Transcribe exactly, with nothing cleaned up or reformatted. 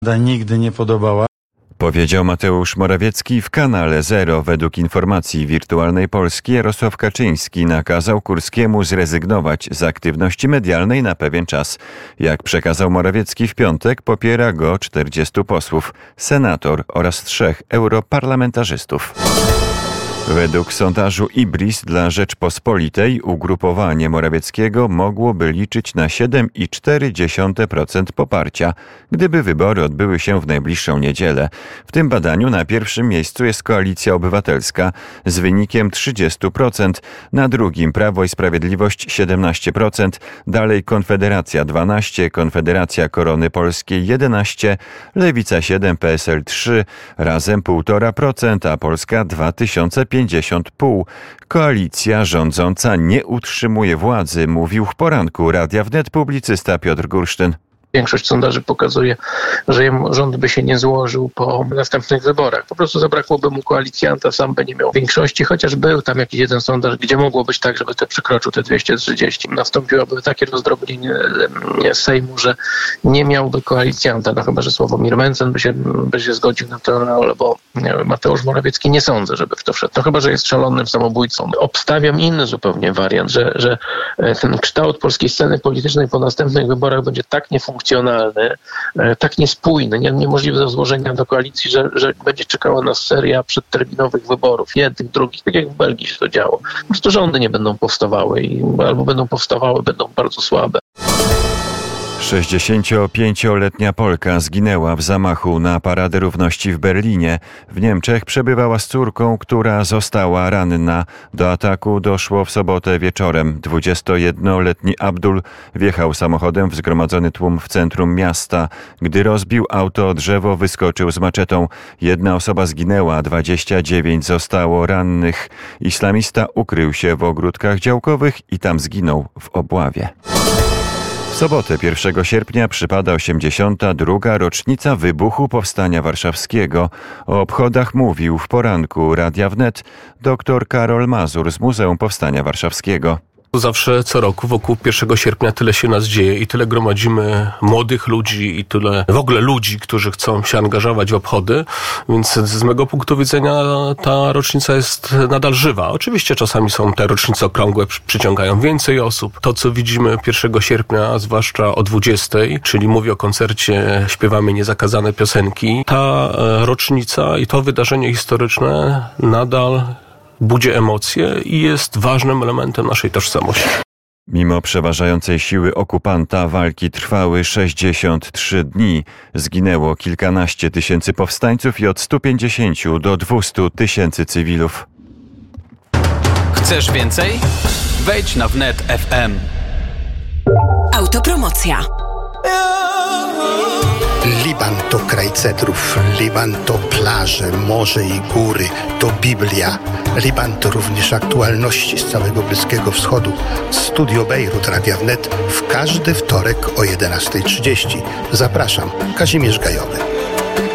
nigdy nie podobała. Powiedział Mateusz Morawiecki w kanale Zero. Według informacji Wirtualnej Polski Jarosław Kaczyński nakazał Kurskiemu zrezygnować z aktywności medialnej na pewien czas. Jak przekazał Morawiecki w piątek, popiera go czterdziestu posłów, senator oraz trzech europarlamentarzystów. Według sondażu Ibris dla Rzeczpospolitej ugrupowanie Morawieckiego mogłoby liczyć na siedem przecinek cztery procent poparcia, gdyby wybory odbyły się w najbliższą niedzielę. W tym badaniu na pierwszym miejscu jest Koalicja Obywatelska z wynikiem trzydzieści procent, na drugim Prawo i Sprawiedliwość siedemnaście procent, dalej Konfederacja dwanaście procent, Konfederacja Korony Polskiej jedenaście procent, Lewica siedem procent, P S L trzy procent, Razem półtora procent procent, a Polska dwa tysiące pięćdziesiąt pół. Koalicja rządząca nie utrzymuje władzy, mówił w poranku Radia Wnet publicysta Piotr Gursztyn. Większość sondaży pokazuje, że rząd by się nie złożył po następnych wyborach. Po prostu zabrakłoby mu koalicjanta, sam by nie miał większości, chociaż był tam jakiś jeden sondaż, gdzie mogło być tak, żeby te przekroczył te dwieście trzydzieści. Nastąpiłoby takie rozdrobnienie Sejmu, że nie miałby koalicjanta. No chyba, że Sławomir Mencen by się, by się zgodził na to, albo Mateusz Morawiecki. Nie sądzę, żeby w to wszedł. No chyba, że jest szalonym samobójcą. Obstawiam inny zupełnie wariant, że, że ten kształt polskiej sceny politycznej po następnych wyborach będzie tak niefunkcjonalny, funkcjonalny, tak niespójny, nie, niemożliwy do złożenia do koalicji, że, że będzie czekała nas seria przedterminowych wyborów, jednych, drugich, tak jak w Belgii się to działo. Po prostu rządy nie będą powstawały i albo będą powstawały, będą bardzo słabe. sześćdziesięciopięcioletnia Polka zginęła w zamachu na Paradę Równości w Berlinie. W Niemczech przebywała z córką, która została ranna. Do ataku doszło w sobotę wieczorem. dwudziestojednoletni Abdul wjechał samochodem w zgromadzony tłum w centrum miasta. Gdy rozbił auto o drzewo, wyskoczył z maczetą. Jedna osoba zginęła, dwadzieścia dziewięć zostało rannych. Islamista ukrył się w ogródkach działkowych i tam zginął w obławie. W sobotę pierwszego sierpnia przypada osiemdziesiąta druga rocznica wybuchu Powstania Warszawskiego. O obchodach mówił w poranku Radia Wnet dr Karol Mazur z Muzeum Powstania Warszawskiego. Zawsze co roku wokół pierwszego sierpnia tyle się nas dzieje i tyle gromadzimy młodych ludzi i tyle w ogóle ludzi, którzy chcą się angażować w obchody, więc z mego punktu widzenia ta rocznica jest nadal żywa. Oczywiście czasami są te rocznice okrągłe, przyciągają więcej osób. To, co widzimy pierwszego sierpnia, zwłaszcza o dwudziestej, czyli mówię o koncercie Śpiewamy Niezakazane Piosenki, ta rocznica i to wydarzenie historyczne nadal budzi emocje i jest ważnym elementem naszej tożsamości. Mimo przeważającej siły okupanta walki trwały sześćdziesiąt trzy dni. Zginęło kilkanaście tysięcy powstańców i od stu pięćdziesięciu do dwustu tysięcy cywilów. Chcesz więcej? Wejdź na wnet kropka ef em. Autopromocja. Liban to kraj cedrów, Liban to plaże, morze i góry, to Biblia. Liban to również aktualności z całego Bliskiego Wschodu. Studio Bejrut Radia Wnet w każdy wtorek o jedenasta trzydzieści. Zapraszam, Kazimierz Gajowy.